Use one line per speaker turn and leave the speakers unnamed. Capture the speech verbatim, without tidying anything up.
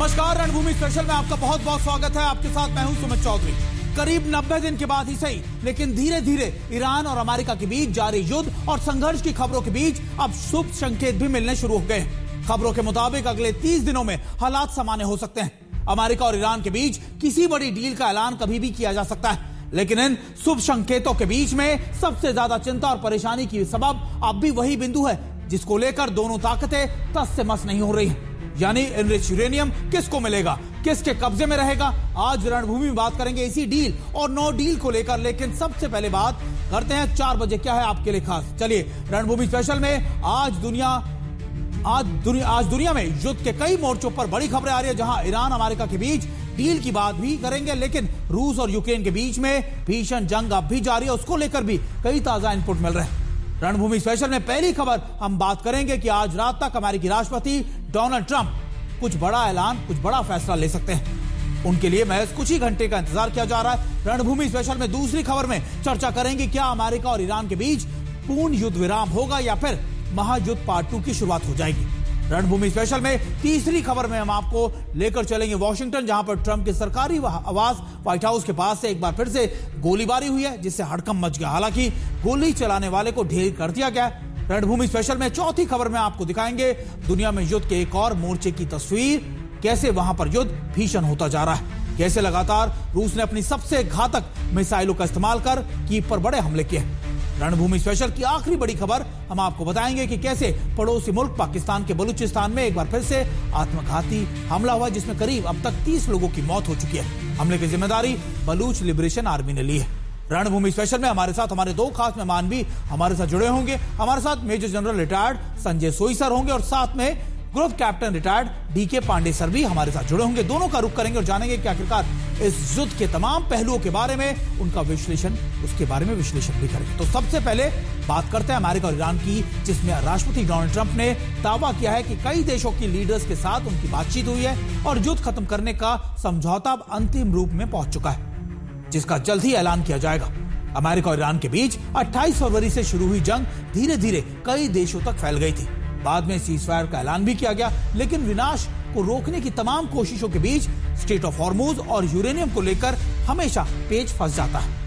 नमस्कार, रणभूमि स्पेशल में आपका बहुत बहुत स्वागत है। आपके साथ मैं हूं सुमित चौधरी। करीब नब्बे दिन के बाद ही सही, लेकिन धीरे धीरे ईरान और अमेरिका के बीच जारी युद्ध और संघर्ष की खबरों के बीच अब शुभ संकेत भी मिलने शुरू हो गए हैं। खबरों के मुताबिक अगले तीस दिनों में हालात सामान्य हो सकते हैं। अमेरिका और ईरान के बीच किसी बड़ी डील का ऐलान कभी भी किया जा सकता है, लेकिन इन शुभ संकेतों के बीच में सबसे ज्यादा चिंता और परेशानी की सबब अब भी वही बिंदु है जिसको लेकर दोनों ताकतें तस से मस नहीं हो रही हैं। यानी एनरिच यूरेनियम किसको मिलेगा, किसके कब्जे में रहेगा। आज रणभूमि में बात करेंगे इसी डील और नो डील को लेकर, लेकिन सबसे पहले बात करते हैं चार बजे क्या है आपके लिए खास। चलिए, रणभूमि स्पेशल में आज दुनिया आज दुनिया आज दुनिया में युद्ध के कई मोर्चों पर बड़ी खबरें आ रही है, जहां ईरान अमेरिका के बीच डील की बात भी करेंगे, लेकिन रूस और यूक्रेन के बीच में भीषण जंग अब भी जारी है, उसको लेकर भी कई ताजा इनपुट मिल रहे हैं। रणभूमि स्पेशल में पहली खबर हम बात करेंगे कि आज रात तक अमेरिकी राष्ट्रपति डोनाल्ड ट्रंप कुछ बड़ा ऐलान, कुछ बड़ा फैसला ले सकते हैं। उनके लिए महज कुछ ही घंटे का इंतजार किया जा रहा है। रणभूमि स्पेशल में दूसरी खबर में चर्चा करेंगे क्या अमेरिका और ईरान के बीच पूर्ण युद्ध विराम होगा या फिर महायुद्ध पार्ट टू की शुरुआत हो जाएगी। रणभूमि स्पेशल में तीसरी खबर में हम आपको लेकर चलेंगे वॉशिंगटन, जहां पर ट्रंप के सरकारी आवास व्हाइट हाउस के पास से एक बार फिर से गोलीबारी हुई है, जिससे हड़कंप मच गया। हालांकि गोली चलाने वाले को ढेर कर दिया गया। रणभूमि स्पेशल में चौथी खबर में आपको दिखाएंगे दुनिया में युद्ध के एक और मोर्चे की तस्वीर, कैसे वहां पर युद्ध भीषण होता जा रहा है, कैसे लगातार रूस ने अपनी सबसे घातक मिसाइलों का इस्तेमाल कर कीव पर बड़े हमले किए। रणभूमि स्पेशल की आखिरी बड़ी खबर हम आपको बताएंगे कि कैसे पड़ोसी मुल्क पाकिस्तान के बलूचिस्तान में एक बार फिर से आत्मघाती हमला हुआ, जिसमें करीब अब तक तीस लोगों की मौत हो चुकी है। हमले की जिम्मेदारी बलूच लिबरेशन आर्मी ने ली है। रणभूमि स्पेशल में हमारे साथ हमारे दो खास मेहमान भी हमारे साथ जुड़े होंगे। हमारे साथ मेजर जनरल रिटायर्ड संजय सोई सर होंगे और साथ में ग्रुप कैप्टन रिटायर्ड डी के पांडे सर भी हमारे साथ जुड़े होंगे। दोनों का रुख करेंगे और जानेंगे कि आखिरकार इस युद्ध के तमाम पहलुओं के बारे में, उनका विश्लेषण, उसके बारे में विश्लेषण भी करेंगे। तो सबसे पहले बात करते हैं अमेरिका और ईरान की, जिसमें राष्ट्रपति डोनाल्ड ट्रंप ने दावा किया है कि कई देशों की लीडर्स के साथ उनकी बातचीत हुई है और युद्ध खत्म करने का समझौता अब अंतिम रूप में पहुंच चुका है, जिसका जल्द ही ऐलान किया जाएगा। अमेरिका और ईरान के बीच अट्ठाईस फरवरी से शुरू हुई जंग धीरे धीरे कई देशों तक फैल गई थी। बाद में सीजफायर का ऐलान भी किया गया, लेकिन विनाश को रोकने की तमाम कोशिशों के बीच स्ट्रेट ऑफ हॉर्मुज और यूरेनियम को लेकर हमेशा पेच फंस जाता है।